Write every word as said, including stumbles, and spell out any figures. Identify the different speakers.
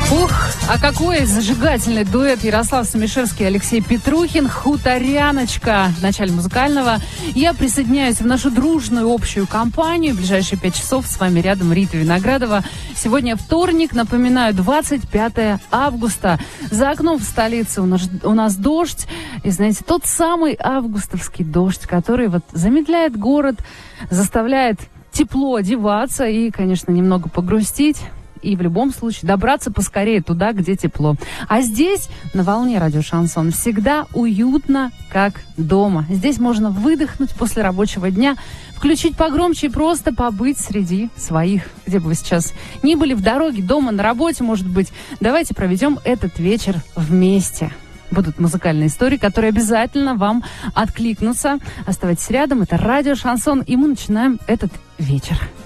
Speaker 1: Ух, а какой зажигательный дуэт Ярослав Сумишевский и Алексей Петрухин. «Хуторяночка» в начале музыкального. Я присоединяюсь в нашу дружную общую компанию. В ближайшие пять часов с вами рядом Рита Виноградова. Сегодня вторник, напоминаю, двадцать пятое августа. За окном в столице у нас, у нас дождь. И знаете, тот самый августовский дождь, который вот замедляет город, заставляет тепло одеваться и, конечно, немного погрустить. И в любом случае добраться поскорее туда, где тепло. А здесь, на волне радио «Шансон», всегда уютно, как дома. Здесь можно выдохнуть после рабочего дня, включить погромче и просто побыть среди своих. Где бы вы сейчас ни были, в дороге, дома, на работе, может быть. Давайте проведем этот вечер вместе. Будут музыкальные истории, которые обязательно вам откликнутся. Оставайтесь рядом. Это радио «Шансон», и мы начинаем этот вечер.